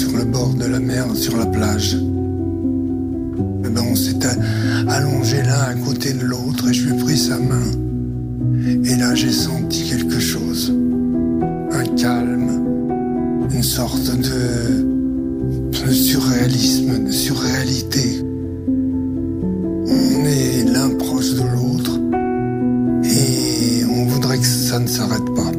sur le bord de la mer, sur la plage. Et ben on s'était allongé l'un à côté de l'autre et je lui ai pris sa main. Et là j'ai senti quelque chose, un calme, une sorte de surréalisme, de surréalité. On est l'un proche de l'autre et on voudrait que ça ne s'arrête pas.